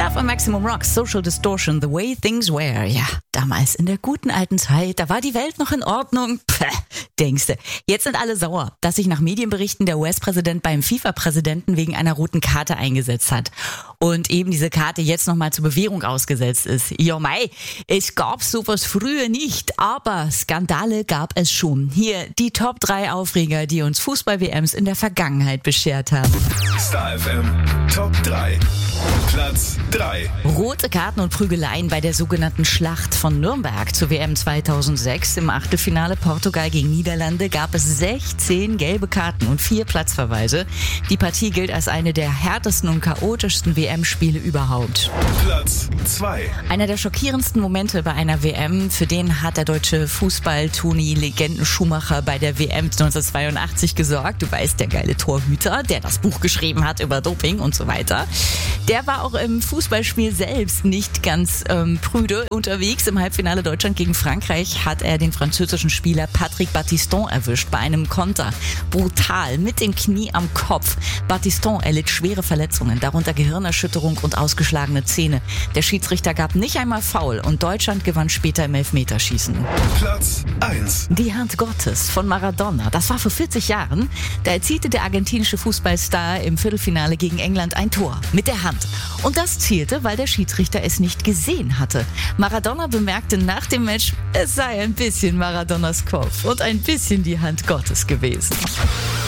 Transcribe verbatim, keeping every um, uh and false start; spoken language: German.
Love on Maximum Rock, Social Distortion, The Way Things Were. Ja, damals in der guten alten Zeit, da war die Welt noch in Ordnung. Pff, denkste. Jetzt sind alle sauer, dass sich nach Medienberichten der U S-Präsident beim FIFA-Präsidenten wegen einer roten Karte eingesetzt hat. Und eben diese Karte jetzt nochmal zur Bewährung ausgesetzt ist. Ja mei, es gab sowas früher nicht, aber Skandale gab es schon. Hier die Top drei Aufreger, die uns Fußball-W Ms in der Vergangenheit beschert haben. Star F M Top drei. Platz drei. Rote Karten und Prügeleien bei der sogenannten Schlacht von Nürnberg zur W M zweitausendsechs. Im Achtelfinale Portugal gegen Niederlande gab es sechzehn gelbe Karten und vier Platzverweise. Die Partie gilt als eine der härtesten und chaotischsten W M-Spiele überhaupt. Platz zwei. Einer der schockierendsten Momente bei einer W M, für den hat der deutsche Fußball-Toni-Legenden Schumacher bei der W M neunzehnhundertzweiundachtzig gesorgt. Du weißt, der geile Torhüter, der das Buch geschrieben hat über Doping und so weiter. Der war auch im Fußballspiel selbst nicht ganz ähm, prüde unterwegs. Im Halbfinale Deutschland gegen Frankreich hat er den französischen Spieler Patrick Battiston erwischt bei einem Konter. Brutal, mit dem Knie am Kopf. Battiston erlitt schwere Verletzungen, darunter Gehirnerschütterung und ausgeschlagene Zähne. Der Schiedsrichter gab nicht einmal Foul und Deutschland gewann später im Elfmeterschießen. Platz eins. Die Hand Gottes von Maradona. Das war vor vierzig Jahren. Da erzielte der argentinische Fußballstar im Viertelfinale gegen England ein Tor mit der Hand. Und das zielte, weil der Schiedsrichter es nicht gesehen hatte. Maradona bemerkte nach dem Match, es sei ein bisschen Maradonas Kopf und ein bisschen die Hand Gottes gewesen.